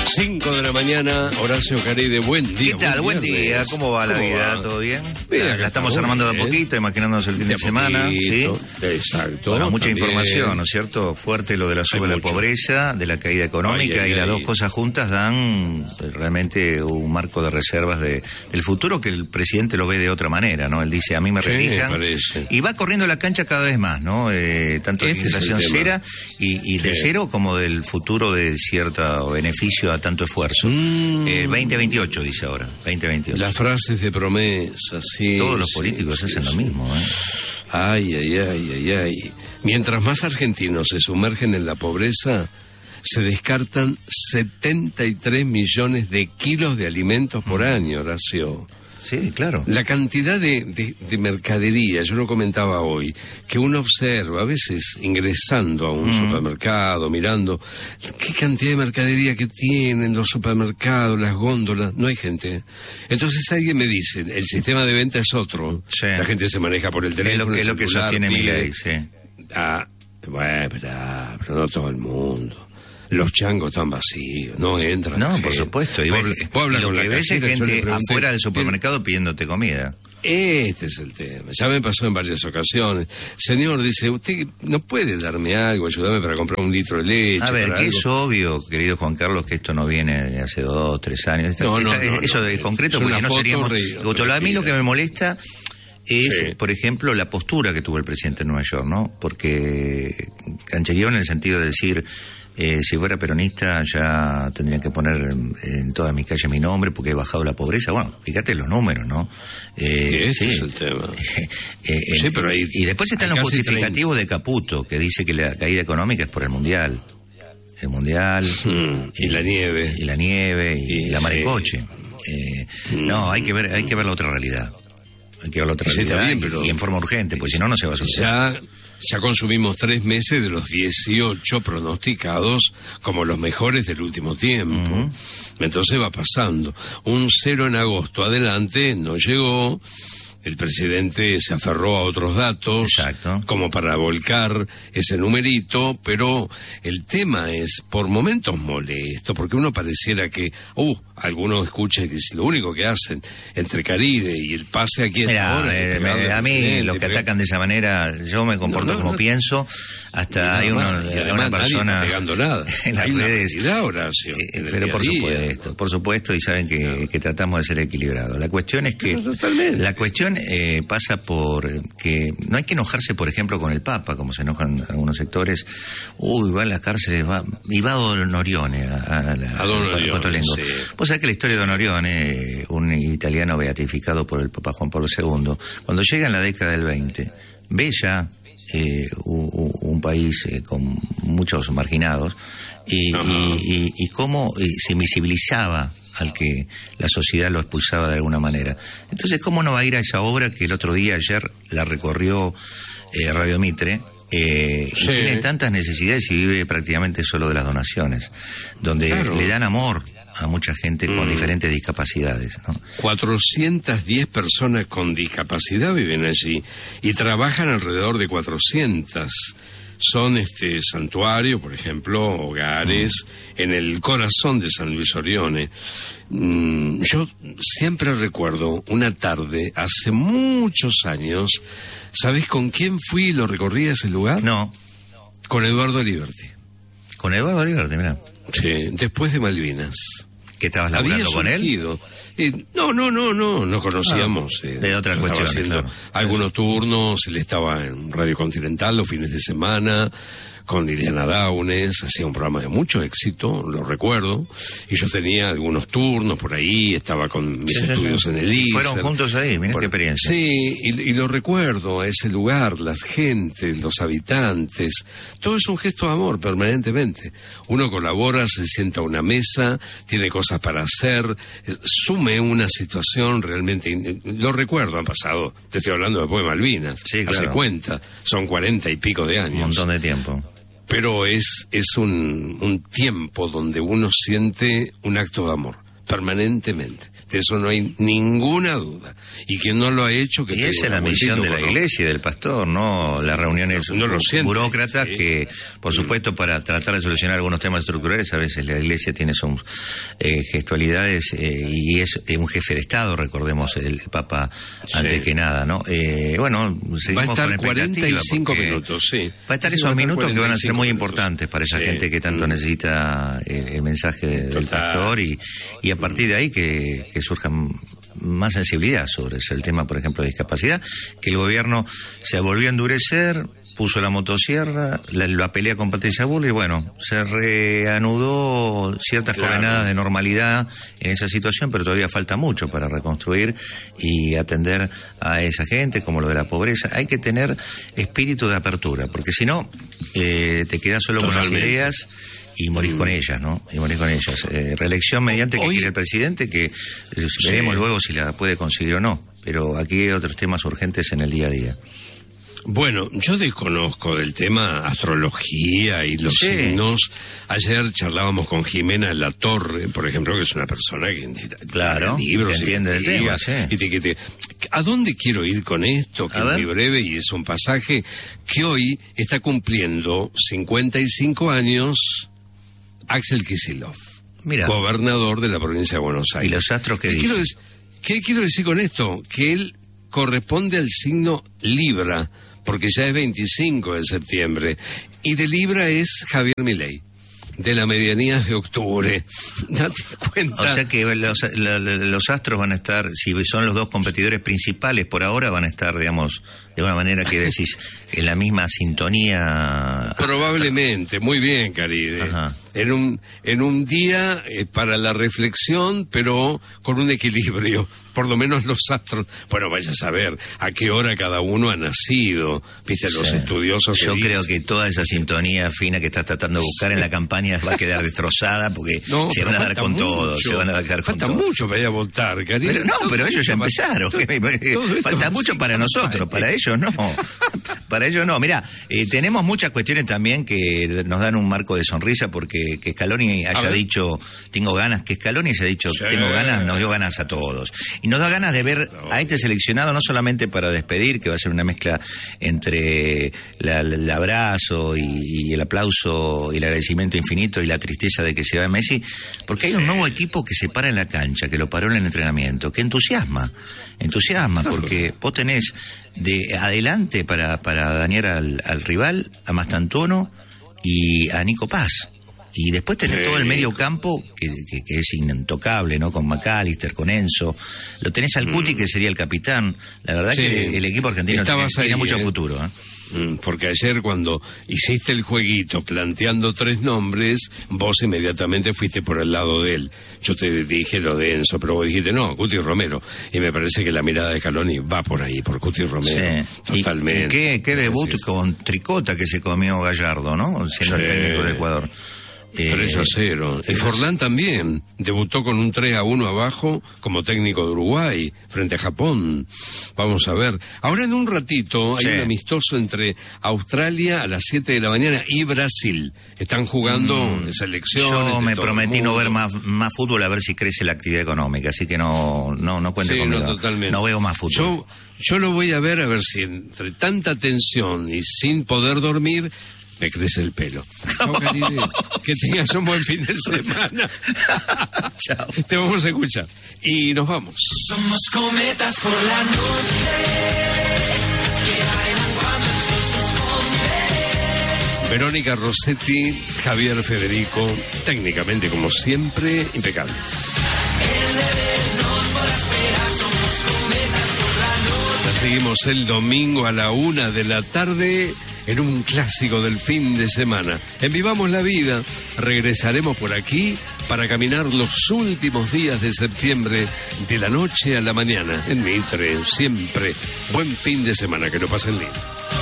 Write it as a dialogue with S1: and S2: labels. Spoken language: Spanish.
S1: 5 de la mañana, Horacio Caride, buen día.
S2: ¿Qué tal? Buen día, ¿cómo va la vida? ¿Todo bien?
S1: Bien,
S2: la estamos armando de a poquito, imaginándonos el fin de semana. ¿Sí?
S1: Exacto.
S2: Bueno, mucha
S1: también.
S2: información, ¿no es cierto? Fuerte lo de la suba de la pobreza, de la caída económica, y las dos cosas juntas dan realmente un marco de reservas del futuro que el presidente lo ve de otra manera, ¿no? Él dice, a mí me relijan. Y va corriendo la cancha cada vez más, ¿no? Tanto de inflación cera y de cero como del futuro de cierto beneficio a tanto esfuerzo. 2028 dice ahora, 2028.
S1: Las frases de promesa, sí.
S2: Todos los políticos hacen lo mismo, ¿eh?
S1: Ay. Mientras más argentinos se sumergen en la pobreza, se descartan 73 millones de kilos de alimentos por año, Horacio.
S2: Sí, claro.
S1: La cantidad de mercadería, yo lo comentaba hoy, que uno observa a veces ingresando a un supermercado, mirando qué cantidad de mercadería que tienen los supermercados, las góndolas, no hay gente. Entonces alguien me dice, el sistema de venta es otro, sí. La gente se maneja por el teléfono.
S2: Es lo que sostiene Milei, sí.
S1: Bueno, pero no todo el mundo. Los changos están vacíos, no entran.
S2: No, por supuesto. Y lo que ves es gente afuera del supermercado pidiéndote comida.
S1: Este es el tema. Ya me pasó en varias ocasiones. Señor, dice, usted no puede darme algo, ayudarme para comprar un litro de leche.
S2: A ver, que es obvio, querido Juan Carlos, que esto no viene de hace 2, 3 años. Eso de concreto, porque no seríamos... A mí lo que me molesta es, por ejemplo, la postura que tuvo el presidente de Nueva York, ¿no? Porque canchereó en el sentido de decir... si fuera peronista ya tendrían que poner en todas mis calles mi nombre porque he bajado la pobreza. Bueno, fíjate los números, ¿no?
S1: Ese es el tema.
S2: Pero y después están los justificativos de Caputo, que dice que la caída económica es por el Mundial. El Mundial.
S1: Y la nieve.
S2: Y la nieve y la maricoche. No, hay que ver la otra realidad. Hay que ver la otra realidad y en forma urgente, pues si no, no se va a solucionar.
S1: Ya consumimos 3 meses de los 18 pronosticados como los mejores del último tiempo. Entonces va pasando. Un 0 en agosto adelante no llegó. El presidente se aferró a otros datos.
S2: Exacto.
S1: Como para volcar ese numerito, pero el tema es por momentos molesto, porque uno pareciera que, alguno escucha y dice, lo único que hacen entre Caride y el pase aquí
S2: a mí los que atacan de esa manera, yo me comporto como pienso, hasta hay una persona
S1: pegando nada.
S2: En las redes,
S1: Horacio,
S2: pero por supuesto, y saben que tratamos de ser equilibrados. La cuestión es que pasa por que no hay que enojarse, por ejemplo, con el Papa, como se enojan algunos sectores. Va a las cárceles, va a Don Orione, a Don Orione. Sí. Vos sabés que la historia de Don Orione, un italiano beatificado por el Papa Juan Pablo II, cuando llega en la década del 20, ve ya un país con muchos marginados y cómo se invisibilizaba al que la sociedad lo expulsaba de alguna manera. Entonces, ¿cómo no va a ir a esa obra que el otro día, ayer, la recorrió Radio Mitre? Y tiene tantas necesidades y vive prácticamente solo de las donaciones, donde le dan amor a mucha gente con diferentes discapacidades, ¿no?
S1: 410 personas con discapacidad viven allí y trabajan alrededor de 400. Son santuarios, por ejemplo, hogares en el corazón de San Luis Orione. Yo siempre recuerdo una tarde hace muchos años. ¿Sabés con quién fui y lo recorrí a ese lugar?
S2: No.
S1: Con Eduardo Aliberti.
S2: ¿Con Eduardo Aliberti, mirá?
S1: Sí, después de Malvinas.
S2: ¿Que estabas laburando con él?
S1: No conocíamos.
S2: De otra cuestión. Haciendo
S1: algunos turnos, él estaba en Radio Continental los fines de semana, con Liliana Daunes, hacía un programa de mucho éxito, lo recuerdo, y yo tenía algunos turnos por ahí, estaba con mis estudios en el ISER.
S2: Fueron juntos ahí, mirá qué experiencia.
S1: Sí, y lo recuerdo, a ese lugar, las gentes, los habitantes, todo es un gesto de amor permanentemente. Uno colabora, se sienta a una mesa, tiene cosas para hacer, sume una situación realmente, lo recuerdo, han pasado, te estoy hablando después de Malvinas, hace cuenta, son 40 y pico de años.
S2: Un montón de tiempo.
S1: Pero es un tiempo donde uno siente un acto de amor, permanentemente. de eso no hay ninguna duda. Y quien no lo ha hecho...
S2: Y esa es la misión de la Iglesia y del pastor, ¿no? Las reuniones burócratas sí. Que, por supuesto, para tratar de solucionar algunos temas estructurales, a veces la Iglesia tiene sus gestualidades y es un jefe de Estado, recordemos, el Papa, antes que nada, ¿no? Bueno, seguimos
S1: con
S2: expectativa.
S1: 45 minutos, sí.
S2: Va a estar esos minutos que van a ser muy importantes para esa gente que tanto necesita el mensaje del pastor y a partir de ahí que surja más sensibilidad sobre el tema, por ejemplo, de discapacidad, que el gobierno se volvió a endurecer, puso la motosierra, la pelea con Patricia Bullrich, y bueno, se reanudó ciertas coordenadas de normalidad en esa situación, pero todavía falta mucho para reconstruir y atender a esa gente, como lo de la pobreza. Hay que tener espíritu de apertura, porque si no, te quedas solo con las ideas y morís con ellas, ¿no? Y morís con ellas. Reelección mediante que quiere el presidente, que veremos luego si la puede conseguir o no, pero aquí hay otros temas urgentes en el día a día.
S1: Bueno, yo desconozco del tema astrología y los signos. Ayer charlábamos con Jimena Latorre, por ejemplo, que es una persona que libros,
S2: entiende del tema,
S1: ¿A dónde quiero ir con esto? Que es muy breve y es un pasaje que hoy está cumpliendo 55 años Axel Kicillof, gobernador de la provincia de Buenos Aires.
S2: ¿Y los astros qué dicen?
S1: ¿Qué quiero decir con esto? Que él corresponde al signo Libra, porque ya es 25 de septiembre, y de Libra es Javier Milei, de la medianía de octubre. Date cuenta.
S2: O sea que los astros van a estar, si son los dos competidores principales por ahora, van a estar, digamos, de una manera que decís, en la misma sintonía.
S1: Probablemente, muy bien, Caride. En un día para la reflexión, pero con un equilibrio. Por lo menos los astros. Bueno, vaya a saber a qué hora cada uno ha nacido. Viste, los estudiosos.
S2: Yo creo que toda esa sintonía fina que estás tratando de buscar en la campaña va a quedar destrozada porque se van a dar con todo. Se van a dar con todo.
S1: Falta mucho para ir a votar, Caride.
S2: Pero ellos ya empezaron. Falta mucho para nosotros, para ellos no. Para ellos no. Mirá, tenemos muchas cuestiones también que nos dan un marco de sonrisa porque que Scaloni haya dicho, tengo ganas, que Scaloni haya dicho, tengo ganas, nos dio ganas a todos. Y nos da ganas de ver a este seleccionado no solamente para despedir, que va a ser una mezcla entre el abrazo y el aplauso y el agradecimiento infinito y la tristeza de que se va Messi, porque hay un nuevo equipo que se para en la cancha, que lo paró en el entrenamiento, que entusiasma, porque vos tenés de adelante para dañar al rival, a Mastantuono y a Nico Paz. Y después tenés todo el medio campo que es intocable, ¿no? Con McAllister, con Enzo. Lo tenés al Cuti, que sería el capitán. La verdad que el equipo argentino tiene mucho futuro, ¿eh?
S1: Porque ayer cuando hiciste el jueguito planteando 3 nombres, vos inmediatamente fuiste por el lado de él. Yo te dije lo de Enzo, pero vos dijiste no, Cuti Romero. Y me parece que la mirada de Scaloni va por ahí, por Cuti Romero. Totalmente.
S2: ¿Y qué debut con Tricota que se comió Gallardo, ¿no? Siendo el técnico de Ecuador.
S1: 3-0. Y Forlán también debutó con un 3-1 abajo como técnico de Uruguay frente a Japón. Vamos a ver. Ahora en un ratito hay un amistoso entre Australia a las 7 de la mañana y Brasil. Están jugando selecciones.
S2: Yo me prometí no ver más fútbol, a ver si crece la actividad económica, así que no cuente conmigo.
S1: No, totalmente.
S2: No veo más fútbol.
S1: Yo lo voy a ver si entre tanta tensión y sin poder dormir me crece el pelo. Chao, Caride. Que tengas un buen fin de semana.
S2: Chao.
S1: Te vamos a escuchar. Y nos vamos.
S3: Somos cometas por la noche que bailan cuando el sol se esconde.
S1: Verónica Rossetti, Javier Federico, técnicamente como siempre, impecables.
S3: El deber nos podrá esperar. Somos cometas por la noche.
S1: La seguimos el domingo a la 1 de la tarde. En un clásico del fin de semana. En Vivamos la Vida, regresaremos por aquí para caminar los últimos días de septiembre, de la noche a la mañana, en Mitre, siempre. Buen fin de semana, que lo pasen lindo.